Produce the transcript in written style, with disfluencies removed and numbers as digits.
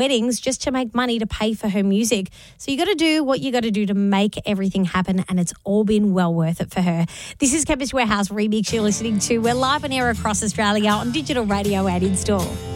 weddings just to make money to pay for her music. So you got to do what you got to do to make everything happen, and it's all been well worth it for her. This is Chemist Warehouse Remix you're listening to. We're live on air across Australia on digital radio and in store.